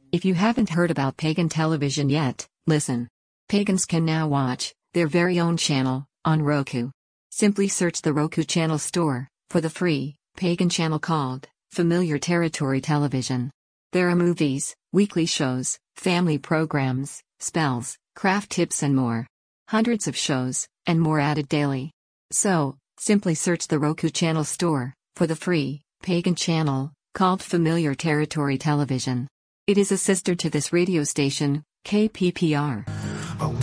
If you haven't heard about Pagan Television yet, listen. Pagans can now watch their very own channel on Roku. Simply search the Roku Channel Store for the free Pagan channel called Familiar Territory Television. There are movies, weekly shows, family programs, spells, craft tips and more. Hundreds of shows and more added daily. So, simply search the Roku Channel Store for the free Pagan channel called Familiar Territory Television. It is a sister to this radio station, KPPR.